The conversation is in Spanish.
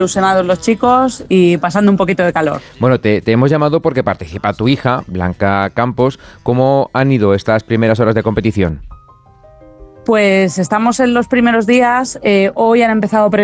ilusionados los chicos y pasando un poquito de calor. Bueno, te hemos llamado porque participa tu hija, Blanca Campos. ¿Cómo han ido estas primeras horas de competición? Pues estamos en los primeros días, hoy han empezado